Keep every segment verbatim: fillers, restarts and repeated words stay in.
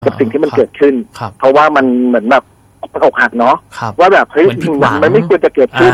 กับสิ่งที่มันเกิดขึ้นเพราะว่ามันเหมือนแบบอกหักเนาะว่าแบบเฮ้ยมันไม่ควรจะเกิดขึ้น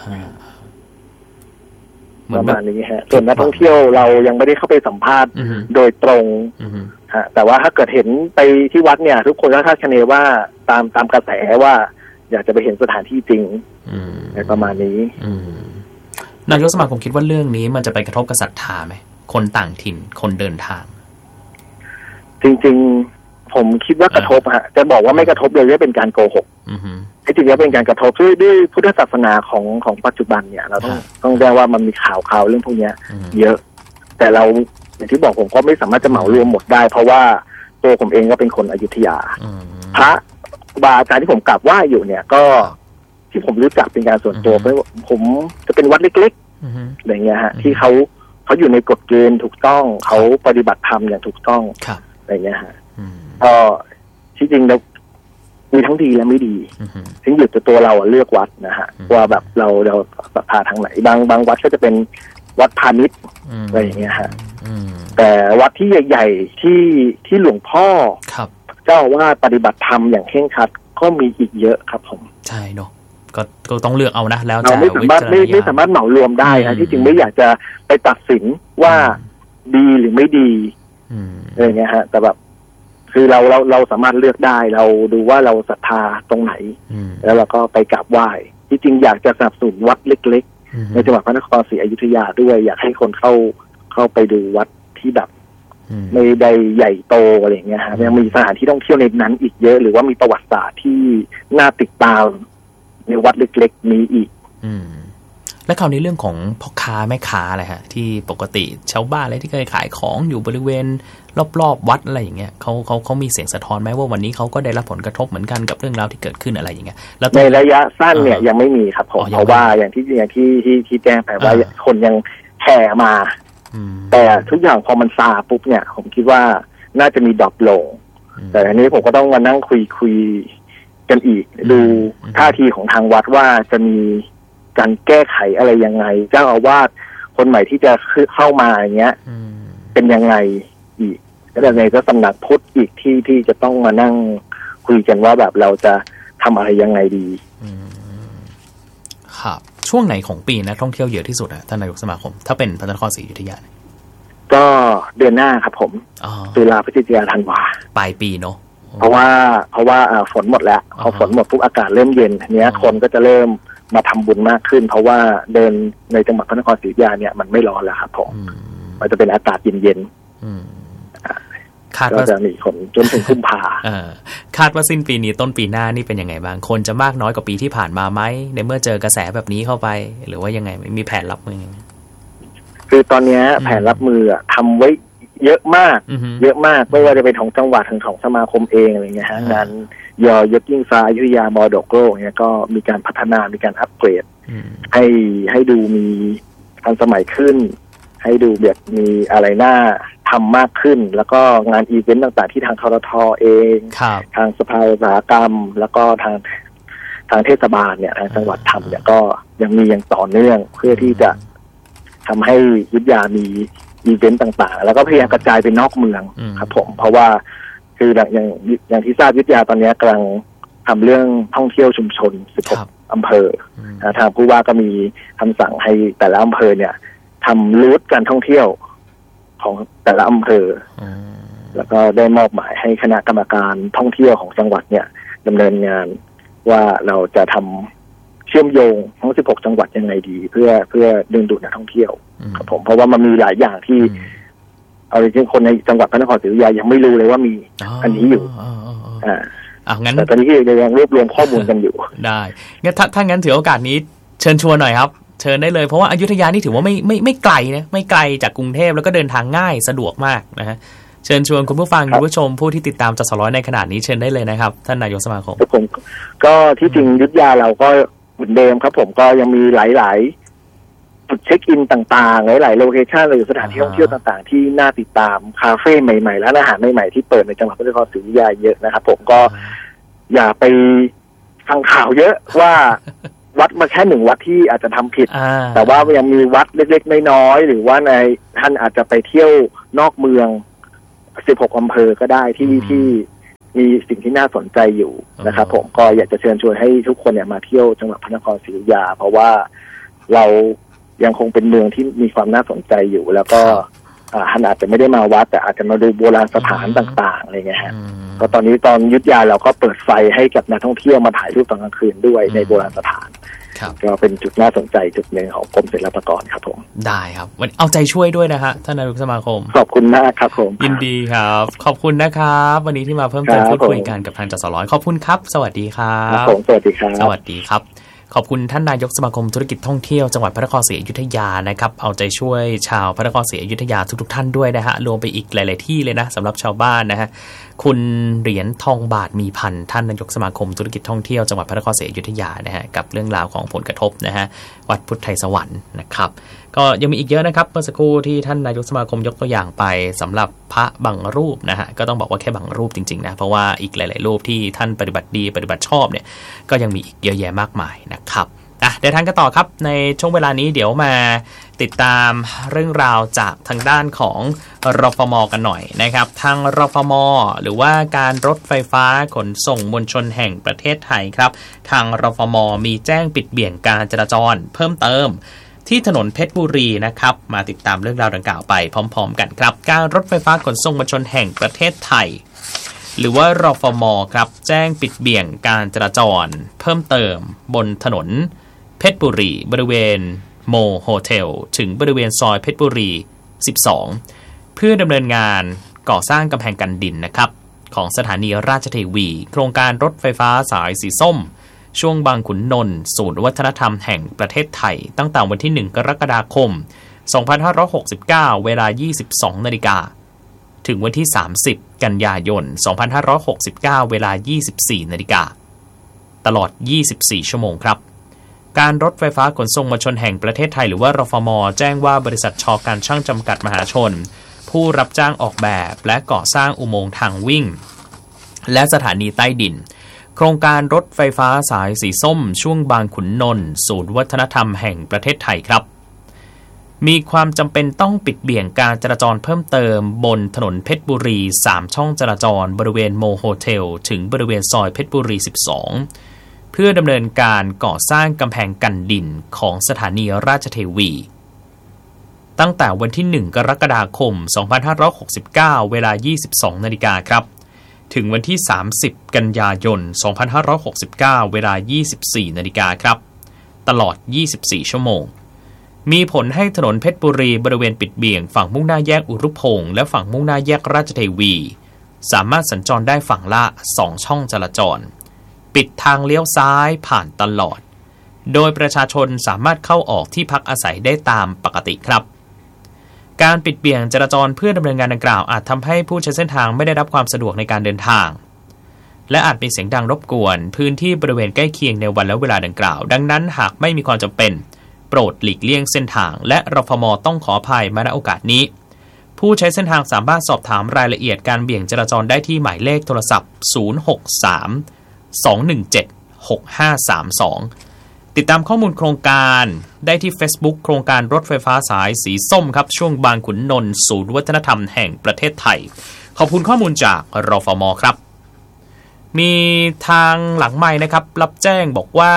ประมาณนี้ฮะส่วนนักท่องเที่ยวเรายังไม่ได้เข้าไปสัมภาษณ์โดยตรงฮะแต่ว่าถ้าเกิดเห็นไปที่วัดเนี่ยทุกคนก็คาดคะเนว่าตามตามกระแสว่าอยากจะไปเห็นสถานที่จริงในประมาณนี้นายกสมาคมคิดว่าเรื่องนี้มันจะไปกระทบกับศรัทธาไหมคนต่างถิ่นคนเดินทางจริงๆผมคิดว่ากระทบฮะจะบอกว่าไม่กระทบเลยว่าเป็นการโกหกที่จริงแล้วเป็นการกระทบด้วยด้วยพุทธศาสนาของของปัจจุบันเนี่ยเราต้องต้องแจ้งว่ามันมีข่าวข่าวเรื่องพวกนี้เยอะแต่เราอย่างที่บอกผมก็ไม่สามารถจะเหมารวมหมดได้เพราะว่าตัวผมเองก็เป็นคนอยุธยาพระบาอาจารย์ที่ผมกราบไหว้อยู่เนี่ยก็ที่ผมรู้จักเป็นการส่วนตัวเพราะผมจะเป็นวัดเล็กๆอะไรเงี้ยฮะที่เขาเขาอยู่ในกฎเกณฑ์ถูกต้องเขาปฏิบัติธรรมอย่างถูกต้องอะไรเงี้ยฮะก็ที่จริงแล้วมีทั้งดีและไม่ดีถึงอยู่แต่ตัวเราเลือกวัดนะฮะว่าแบบเราเราศรัทธาทางไหนบางบางวัดก็จะเป็นวัดพาณิชย์อะไรอย่างเงี้ยฮะแต่วัดที่ใหญ่ๆที่ที่หลวงพ่อเจ้าว่าปฏิบัติธรรมอย่างเคร่งครัดก็มีอีกเยอะครับผมใช่เนาะก็ก็ต้องเลือกเอานะแล้วเราไม่สามารถไม่ไม่สามารถเหมารวมได้นะที่จริงไม่อยากจะไปตัดสินว่าดีหรือไม่ดีอะไรเงี้ยฮะแต่แบบคือเราเราเราสามารถเลือกได้เราดูว่าเราศรัทธาตรงไหนแล้วเราก็ไปกราบไหว้ที่จริงอยากจะสนับสนุนวัดเล็กๆในจังหวัดพระนครศรีอยุธยาด้วยอยากให้คนเข้าเข้าไปดูวัดที่แบบไม่ได้ใหญ่โตอะไรเงี้ยฮะยังมีสถานที่ท่องเที่ยวในนั้นอีกเยอะหรือว่ามีประวัติศาสตร์ที่น่าติดตามในวัดเล็กๆนี้อีกและคราวนี้เรื่องของพ่อค้าแม่ค้าอะไรฮะที่ปกติชาวบ้านอะไรที่เคยขายของอยู่บริเวณรอบๆวัดอะไรอย่างเงี้ยเขาเขาเขามีเสียงสะท้อนไหมว่าวันนี้เขาก็ได้รับผลกระทบเหมือนกันกับเรื่องราวที่เกิดขึ้นอะไรอย่างเงี้ยแล้วในระยะสั้นเนี่ยยังไม่มีครับผมเพราะว่าอย่างที่อย่างที่ที่ที่แจ้งไปว่าคนยังแห่มาแต่ทุกอย่างพอมันซาปุ๊บเนี่ยผมคิดว่าน่าจะมีดรอปลงแต่อันนี้ผมก็ต้องมานั่งคุยคุยกันอีกดูท่าทีของทางวัดว่าจะมีการแก้ไขอะไรยังไงเจ้าอาวาสคนใหม่ที่จะเข้ามาอย่างเงี้ยเป็นยังไงอีกแล้วยังไงก็สำนักพุทธอีกที่ที่จะต้องมานั่งคุยกันว่าแบบเราจะทำอะไรยังไงดีครับช่วงไหนของปีนะท่องเที่ยวเยอะที่สุดอะท่านนายกสมาคมถ้าเป็นพระนครศรีอยุธยาก็เดือนหน้าครับผมตุลาพฤศจิกาธันวาปลายปีเนาะเพราะว่าเพราะว่าฝนหมดแล้วพอฝนหมดปุ๊บอากาศเริ่มเย็นทีนี้คนก็จะเริ่มมาทำบุญมากขึ้นเพราะว่าเดินในจังหวัดพระนครศรีอยุธยาเนี่ยมันไม่ร้อนแล้วครับผมมันจะเป็นอากาศเย็นๆคาดว่าจะมีคนจนถึงกุมภาคาดว่าสิ้นปีนี้ต้นปีหน้านี่เป็นยังไงบ้างคนจะมากน้อยกว่าปีที่ผ่านมาไหมในเมื่อเจอกระแสแบบนี้เข้าไปหรือว่ายังไงมีแผนรับมือยังไงคือตอนนี้แผนรับมือทำไว้เยอะมากเยอะมากไม่ว่าจะเป็นของจังหวัดถึงของสมาคมเองอะไรเงี้ยฮะงานยอยกยิ่งฟ้าอยุธยามอดกโลกเนี่ยก็มีการพัฒนามีการอัปเกรดให้ให้ดูมีทันสมัยขึ้นให้ดูแบบมีอะไรน่าทำมากขึ้นแล้วก็งานอีเวนต์ต่างๆที่ทางทรทเองทางสภาอุตสาหกรรมแล้วก็ทางทางเทศบาลเนี่ยทางจังหวัดทำเนี่ยก็ยังมีอย่างต่อเนื่องเพื่อที่จะทำให้อยุธยามีอีเวนต์ต่างๆแล้วก็พยายามกระจายไปนอกเมืองครับผมเพราะว่าคืออย่างอย่างที่ทราบอยุธยาตอนนี้กำลังทำเรื่องท่องเที่ยวชุมชนสิบหกอำเภอทางผู้ว่าก็มีคำสั่งให้แต่ละอำเภอเนี่ยทำรูทการท่องเที่ยวของแต่ละอำเภอแล้วก็ได้มอบหมายให้คณะกรรมการท่องเที่ยวของจังหวัดเนี่ยดำเนินงานว่าเราจะทำเชื่อมโยงทั้งสิบหกจังหวัดยังไงดีเพื่อเพื่อดึงดูดนักท่องเที่ยวครับผมเพราะว่ามันมีหลายอย่างที่เอาจริงๆคนในจังหวัดพระนครศรีอยุธยายังไม่รู้เลยว่ามีอันนี้อยู่อ่าอ่ะงั้นแต่ตอนนี้ยังรวบรวมข้อมูลกันอยู่ได้งั้นถ้าถ้างั้นถือโอกาสนี้เชิญชวนหน่อยครับเชิญได้เลยเพราะว่าอยุธยานี่ถือว่าไม่ไม่ไม่ไกลนะไม่ไกลจากกรุงเทพแล้วก็เดินทางง่ายสะดวกมากนะฮะเชิญชวนคุณผู้ฟังคุณผู้ชมผู้ที่ติดตามจสร้อยในขณะนี้เชิญได้เลยนะครับท่านนายกสมาคมผมก็ที่จริงอยุธยาเราก็เหมือนเดิมครับผมก็ยังมีหลายๆจุดเช็คอินต่างๆหลายๆโลเคชั่นหรือสถานที่ท่องเที่ยวต่างๆที่น่าติดตามคาเฟ่ใหม่ๆร้านอาหารใหม่ๆที่เปิดในจังหวัดพระนครศรีอยุธยาเยอะนะครับผมก็อย่าไปฟังข่าวเยอะว่าวัดมาแค่หนึ่งวัดที่อาจจะทำผิดแต่ว่ายังมีวัดเล็กๆน้อยๆหรือว่าในท่านอาจจะไปเที่ยวนอกเมืองสิบหกอำเภอก็ได้ที่ที่มีสิ่งที่น่าสนใจอยู่นะครับผมก็อยากจะเชิญชวนให้ทุกคนเนี่ยมาเที่ยวจังหวัดพระนครศรีอยุธยาเพราะว่าเรายังคงเป็นเมืองที่มีความน่าสนใจอยู่แล้วก็ท่านอาจจะไม่ได้มาวัดแต่อาจจะมาดูโบราณสถานต่างๆอะไรเงี้ยฮะก็ตอนนี้ตอนอยุธยาเราก็เปิดไฟให้กับนักท่องเที่ยวมาถ่ายรูปตอนกลางคืนด้วยในโบราณสถานก็เป็นจุดน่าสนใจจุดหนึ่งของกรมศิลปากรครับผมได้ครับวันเอาใจช่วยด้วยนะฮะท่านนายกสมาคมขอบคุณมากครับผมยินดีครับขอบคุณนะครับวันนี้ที่มาเพิ่มเติมพูดคุยกันกับทางจสร้อยขอบคุณครับสวัสดีครับผมสวัสดีครับสวัสดีครับขอบคุณท่านนายกสมาคมธุรกิจท่องเที่ยวจังหวัดพระนครศรีอยุธยานะครับเอาใจช่วยชาวพระนครศรีอยุธยาทุกๆท่านด้วยนะฮะรวมไปอีกหลายๆที่เลยนะสำหรับชาวบ้านนะฮะคุณเหรียญทองบาทมีพันท่านนายกสมาคมธุรกิจท่องเที่ยวจังหวัดพระนครศรีอยุธยานะฮะกับเรื่องราวของผลกระทบนะฮะวัดพุทธไทยสวรรค์นะครับก็ยังมีอีกเยอะนะครับเมื่อสักครู่ที่ท่านนายกสมาคมยกตัวอย่างไปสำหรับพระบางรูปนะฮะก็ต้องบอกว่าแค่บางรูปจริงๆนะเพราะว่าอีกหลายๆรูปที่ท่านปฏิบัติดีปฏิบัติชอบเนี่ยก็ยังมีอีกเยอะแยะมากมายนะครับอ่ะเดี๋ยวทางกันต่อครับในช่วงเวลานี้เดี๋ยวมาติดตามเรื่องราวจากทางด้านของรฟม.กันหน่อยนะครับทางรฟม.หรือว่าการรถไฟฟ้าขนส่งมวลชนแห่งประเทศไทยครับทางรฟม.มีแจ้งปิดเบี่ยงการจราจรเพิ่มเติมที่ถนนเพชรบุรีนะครับมาติดตามเรื่องราวดังกล่าวไปพร้อมๆกันครับการรถไฟฟ้าขนส่งมวลชนแห่งประเทศไทยหรือว่ารฟม.ครับแจ้งปิดเบี่ยงการจราจรเพิ่มเติมบนถนนเพชรบุรีบริเวณโมโฮเทลถึงบริเวณซอยเพชรบุรีสิบสองเพื่อดำเนินงานก่อสร้างกำแพงกันดินนะครับของสถานีราชเทวีโครงการรถไฟฟ้าสายสีส้มช่วงบางขุนนนท์ศูนย์วัฒนธรรมแห่งประเทศไทยตั้งแต่วันที่หนึ่งกรกฎาคมสองพันห้าร้อยหกสิบเก้าเวลา ยี่สิบสองนาฬิกาถึงวันที่สามสิบกันยายนสองพันห้าร้อยหกสิบเก้าเวลา ยี่สิบสี่นาฬิกาตลอดยี่สิบสี่ชั่วโมงครับการรถไฟฟ้าขนส่งมวลชนแห่งประเทศไทยหรือว่ารฟม.แจ้งว่าบริษัทช.การช่างจำกัดมหาชนผู้รับจ้างออกแบบและก่อสร้างอุโมงค์ทางวิ่งและสถานีใต้ดินโครงการรถไฟฟ้าสายสีส้มช่วงบางขุนนนท์ศูนย์วัฒนธรรมแห่งประเทศไทยครับมีความจำเป็นต้องปิดเบี่ยงการจราจรเพิ่มเติมบนถนนเพชรบุรีสามช่องจราจรบริเวณโมโฮเทลถึงบริเวณซอยเพชรบุรีสิบสองเพื่อดำเนินการก่อสร้างกำแพงกันดินของสถานีราชเทวีตั้งแต่วันที่หนึ่งกรกฎาคมสองพันห้าร้อยหกสิบเก้าเวลา ยี่สิบสองนาฬิกาครับถึงวันที่สามสิบกันยายนสองพันห้าร้อยหกสิบเก้าเวลา ยี่สิบสี่นาฬิกาครับตลอดยี่สิบสี่ชั่วโมงมีผลให้ถนนเพชรบุรีบริเวณปิดเบี่ยงฝั่งมุ่งหน้าแยกอุรุพงษ์และฝั่งมุ่งหน้าแยกราชเทวีสามารถสัญจรได้ฝั่งละสองช่องจราจรปิดทางเลี้ยวซ้ายผ่านตลอดโดยประชาชนสามารถเข้าออกที่พักอาศัยได้ตามปกติครับการปิดเบี่ยงจราจรเพื่อดำเนินงานดังกล่าวอาจทำให้ผู้ใช้เส้นทางไม่ได้รับความสะดวกในการเดินทางและอาจมีเสียงดังรบกวนพื้นที่บริเวณใกล้เคียงในวันและเวลาดังกล่าวดังนั้นหากไม่มีความจำเป็นโปรดหลีกเลี่ยงเส้นทางและรฟม.ต้องขออภัยมาณโอกาสนี้ผู้ใช้เส้นทางสามารถสอบถามรายละเอียดการเบี่ยงจราจรได้ที่หมายเลขโทรศัพท์ศูนย์ หก สาม สอง หนึ่ง เจ็ด หก ห้า สาม สองติดตามข้อมูลโครงการได้ที่ Facebook โครงการรถไฟฟ้าสายสีส้มครับช่วงบางขุนนนท์ศูนย์วัฒนธรรมแห่งประเทศไทยขอบคุณข้อมูลจากรฟม.ครับมีทางหลังไมค์นะครับรับแจ้งบอกว่า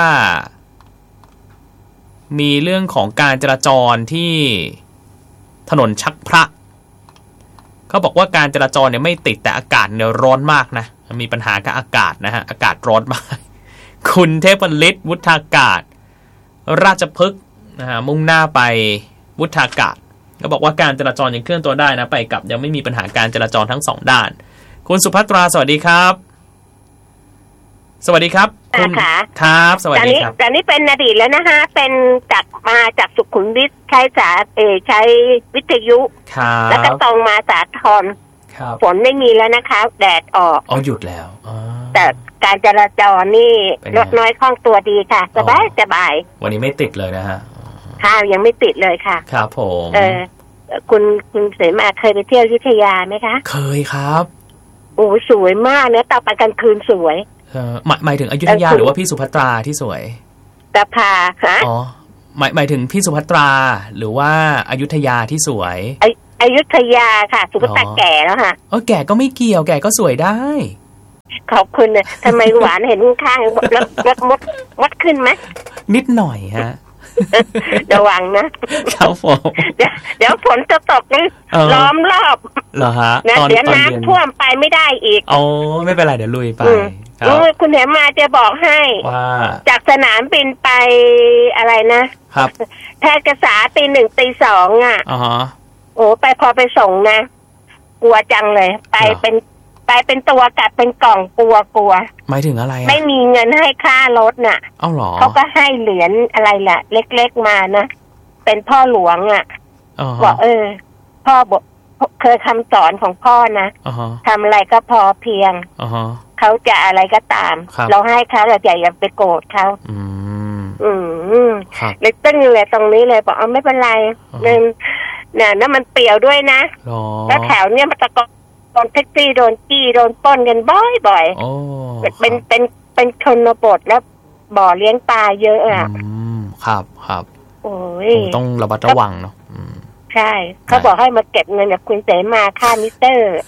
มีเรื่องของการจราจรที่ถนนชักพระเขาบอกว่าการจราจรเนี่ยไม่ติดแต่อากาศเนี่ยร้อนมากนะมีปัญหากับอากาศนะฮะอากาศร้อนมากคุณเทพฤทธิ์วุฒากาศราชพฤกษ์นะฮะมุ่งหน้าไปวุฒากาศก็บอกว่าการจราจรยังเคลื่อนตัวได้นะไปกลับยังไม่มีปัญหาการจราจรทั้งสองด้านคุณสุภัตราสวัสดีครับสวัสดีครับคุณครับสวัสดีครับแต่นี่เป็นอดีตแล้วนะคะเป็นจากมาจากสุขุมวิทใช้สาเอใช้วิทยุแล้วก็ตรงมาสาทรฝนไม่มีแล้วนะคะแดดออกอ๋อหยุดแล้วแต่การจราจรนี่ลดน้อยคล่องตัวดีค่ะสบายสบายวันนี้ไม่ติดเลยนะฮะค่ะยังไม่ติดเลยค่ะครับผมเออคุณคุณเสมาเคยไปเที่ยวอยุธยาไหมคะเคยครับโอ้สวยมากเนื้อตาไปกลางคืนสวยเออหมายหมายถึงอยุธยาหรือว่าพี่สุภัตราที่สวยตาพาค่ะอ๋อหมายหมายถึงพี่สุภัตราหรือว่าอยุธยาที่สวยอยุธยาค่ะสุภัตราแก่แล้วค่ะเออแก่ก็ไม่เกี่ยวแก่ก็สวยได้ขอบคุณนะทำไมหวานเห็นข้างแล้วแล้วมดมดขึ้นไหมนิดหน่อยฮะระวังนะครับผมเดี๋ยวเดี๋ยวฝนจะตกนี่ล้อมรอบเหรอฮะนะเดี๋ยวน้ำท่วมไปไม่ได้อีกอ๋อไม่เป็นไรเดี๋ยวลุยไปคุณเหมมาจะบอกให้ว่าจากสนามบินไปอะไรนะครับแพร่กษาตีหนึ่งตีสองอ่ะอ๋อโอ้ไปพอไปส่งนะกลัวจังเลยไปเป็นไปเป็นตัวกลับเป็นกล่องกลัวกลัวหมายถึงอะไรไม่มีเงินให้ค่ารถน่ะเอ้าหรอเขาก็ให้เหรียญอะไรแหละเล็กๆมานะเป็นพ่อหลวงอ่ะบอกเออพ่อบอกเคยคำสอนของพ่อนะทำอะไรก็พอเพียงเขาจะอะไรก็ตามเราให้เขาเราอย่าไปโกรธเขาอืมอืมเลยตึ้งเลยตรงนี้เลยบอกเอาไม่เป็นไรเนี่ยเนี่ยนั่นมันเปรี่ยวด้วยนะแล้วแถวเนี้ยมันตะโกนโดนแท็กซี่โดนจี้โดนปล้นกันบ่อยๆเป็นเป็นเป็นชนบทแล้วบ่อเลี้ยงปลาเยอะอ่ะครับครับโอ้ยต้องระมัดระวังเนาะใช่เขาบอกให้มาเก็บเงินจากคุณเสมาค่ามิเตอร์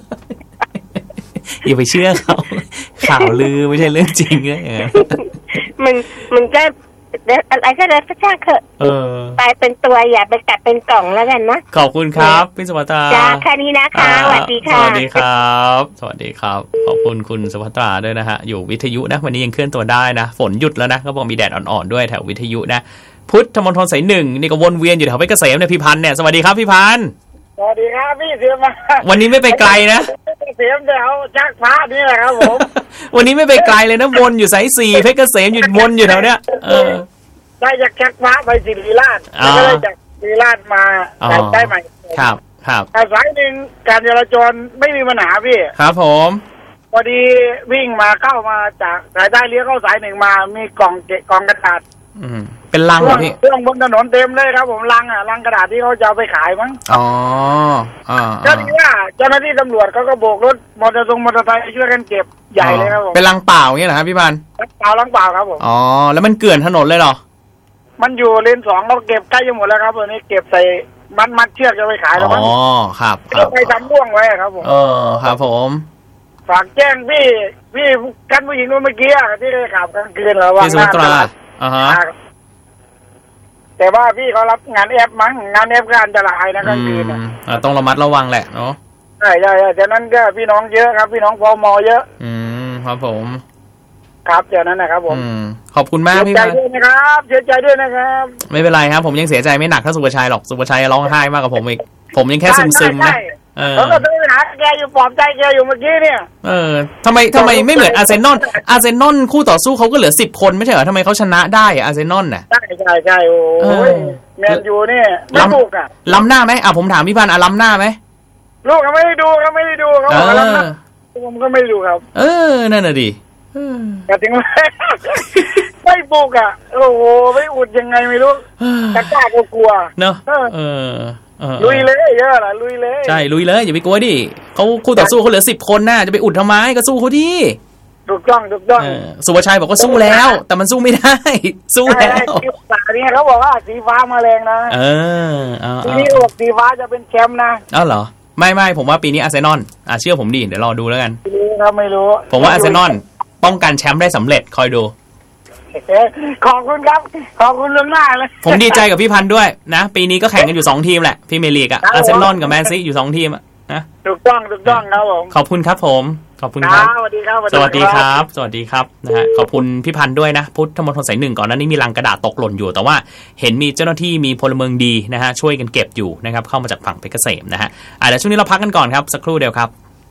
อย่าไปเชื่อเขาข่าวลือไม่ใช่เรื่องจริงเลยมันมันก็อะไรก็ได้สักอย่างเถอะตายเป็นตัวอย่าไปกัดเป็นกล่องแล้วกันนะขอบคุณครับพี่สุภัตราจ้าแค่นี้นะคะสวัสดีค่ะสวัสดีครับสวัสดีครับขอบคุณคุณสุภัตราด้วยนะฮะอยู่วิทยุนะวันนี้ยังเคลื่อนตัวได้นะฝนหยุดแล้วนะก็บอกมีแดดอ่อนๆด้วยแถววิทยุนะพุทธมณฑลสายหนึ่งนี่ก็วนเวียนอยู่แถวเพชรเกษมเนี่ยพี่พันธ์เนี่ยสวัสดีครับพี่พันธ์สวัสดีครับพี่เสียมาวันนี้ไม่ไปไกลนะเสียมแถวจักรพรรดินี่แหละครับผมวันนี้ไม่ไปไกลเลยนะวนอยู่สายสี่เพชรเกษมหยุดวนอยู่แถวเนี้ยเออได้จากจักรพรรดิไปศิริราชก็ได้จากศิริราชมาได้ใหม่ครับครับสายหนึ่งการจราจรไม่มีปัญหาพี่ครับผมพอดีวิ่งมาเข้ามาจากสายใต้เลี้ยวเข้าสายหนึ่งมามีกล่องเกะกล่องกระดาษเป็นลังเหรอพี่เครื่องบนถนนเต็มเลยครับผมลังอ่ะลังกระดาษที่เขาจะเอาไปขายมั้งอ๋ออ๋อก็ดีว่าเจ้าหน้าที่ตำรวจเขาก็โบกรถมอเตอร์ไซค์มอเตอร์ไซค์ช่วยกันเก็บใหญ่เลยครับผมเป็นลังเปล่าอย่างเงี้ยเหรอครับพี่พันธ์ลังเปล่าลังเปล่าครับผมอ๋อแล้วมันเกลื่อนถนนเลยเหรอมันอยู่เลนสองเราเก็บใกล้จะหมดแล้วครับตอนนี้เก็บใส่มัดมัดเชือกจะไปขายแล้วมั้งอ๋อครับครับไปทำบ่วงไว้ครับผมเออครับผมฝากแจ้งพี่พี่กันผู้หญิงคนเมื่อกี้ที่ได้ขับกลางคืนเหรอว่าพี่สุตราอ่าฮะแต่ว่าพี่เขารับงานแอปมั้งงานแอปการจะลายนะกลางคืนอ่าต้องระมัดระวังแหละเนาะใช่ใช่ฉะนั้นก็พี่น้องเยอะครับพี่น้องพมเยอะอืมครับผมครับเจ้านั้นนะครับผมขอบคุณมากพี่พันธ์เสียใจด้วยนะครับเสียใจด้วยนะครับไม่เป็นไรครับผมยังเสียใจไม่หนักเท่าสุภชัยหรอกสุภชัยร้องไห้มากกว่าผมอีกผมยังแค่ซึมๆนะเออเขาก็ต้องหาแกอยู่ปลอบใจแกอยู่เมื่อกี้เนี่ยเออทำไมทำไมไม่เหมือนอาร์เซนอลอาร์เซนอลคู่ต่อสู้เขาก็เหลือสิบคนไม่ใช่เหรอทำไมเขาชนะได้อาร์เซนอลน่ะใช่ใช่ใช่โอ้ยแมนยูเนี่ยไม่ลูกอ่ะล้ำหน้าไหมอ่ะผมถามพี่พันธ์อ่ะล้ำหน้าไหมลูกเขาไม่ได้ดูเขาไม่ได้ดูเขาบอกล้ำหน้าผมก็ไม่ดูครับเออนั่นน่ะดิแต่ถึงไม่บุกอ่ะโอ้โหไม่อุดยังไงไม่รู้แต่กล้าก็กลัวเนอะเออลุยเลยเยอะล่ะลุยเลยใช่ลุยเลยอย่าไปกลัวดิเขาคู่ต่อสู้เขาเหลือสิบคนน่ะจะไปอุดทำไมก็สู้เขาดิถูกต้องถูกต้องสุภชัยบอกว่าสู้แล้วแต่มันสู้ไม่ได้สู้แล้วสายนี้เขาบอกว่าสีฟ้ามาแรงนะเออปีนี้บอกสีฟ้าจะเป็นแชมป์นะอ้าวเหรอไม่ไม่ผมว่าปีนี้อาร์เซนอลอ่ะเชื่อผมดิเดี๋ยวรอดูแล้วกันปีนี้ครับไม่รู้ผมว่าอาร์เซนอลป้องกันแชมป์ได้สำเร็จคอยดูขอบคุณครับขอบคุณเรื่องหน้าเลยผมดีใจกับพี่พันธ์ด้วยนะปีนี้ก็แข่งกันอยู่สองทีมแหละพี่เมลีกอ่ะอาร์เซนอลกับแมนซีอยู่สองทีมอ่ะนะถูกต้องถูกต้องครับผมขอบคุณครับผมขอบคุณครับสวัสดีครับสวัสดีครับสวัสดีครับนะฮะขอบคุณพี่พันธ์ด้วยนะพุทธมณฑลสายหนึ่งก่อนหน้านี้มีลังกระดาษตกหล่นอยู่แต่ว่าเห็นมีเจ้าหน้าที่มีพลเมืองดีนะฮะช่วยกันเก็บอยู่นะครับเข้ามาจากฝั่งเพชรเกษมนะฮะอ่ะเดี๋ยวช่วงนี้เราพักกันก่อนครับสักครู่เดียวครับ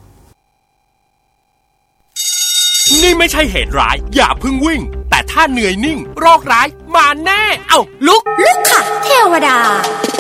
นี่ไม่ใช่เหตุร้ายอย่าเพิ่งวิ่งแต่ถ้าเหนื่อยนิ่งโรคร้ายมาแน่เอ้าลุกลุกค่ะเทวดา